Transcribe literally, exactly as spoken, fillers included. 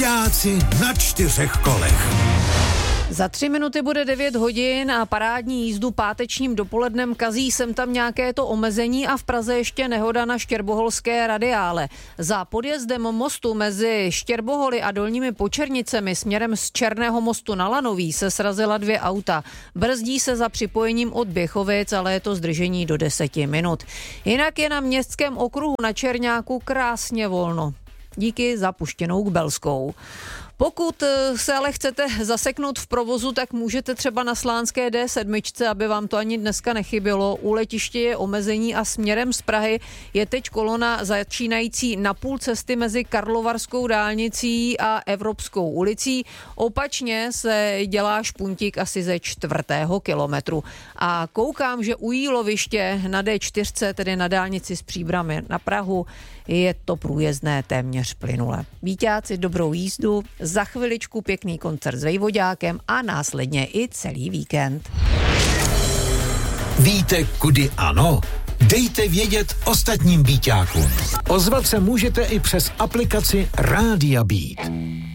Víťáci na čtyřech kolech. Za tři minuty bude devět hodin a parádní jízdu pátečním dopolednem kazí sem tam nějaké to omezení a v Praze ještě nehoda na štěrboholské radiále. Za podjezdem mostu mezi Štěrboholy a Dolními Počernicemi směrem z Černého mostu na Lanoví se srazila dvě auta. Brzdí se za připojením od Běchovic, ale je to zdržení do deseti minut. Jinak je na městském okruhu na Čerňáku krásně volno. Díky za puštěnou Kbelskou. Pokud se ale chcete zaseknout v provozu, tak můžete třeba na Slánské D sedm, aby vám to ani dneska nechybělo. U letiště je omezení a směrem z Prahy je teď kolona začínající na půl cesty mezi Karlovarskou dálnicí a Evropskou ulicí. Opačně se dělá špuntík asi ze čtvrtého kilometru. A koukám, že u Jíloviště na D čtyři, tedy na dálnici z Příbrami na Prahu, je to průjezdné téměř plynule. Víťáci, dobrou jízdu, za chviličku pěkný koncert s Vejvoďákem a následně i celý víkend. Víte, kudy ano? Dejte vědět ostatním Víťákům. Ozvat se můžete i přes aplikaci Rádia Beat.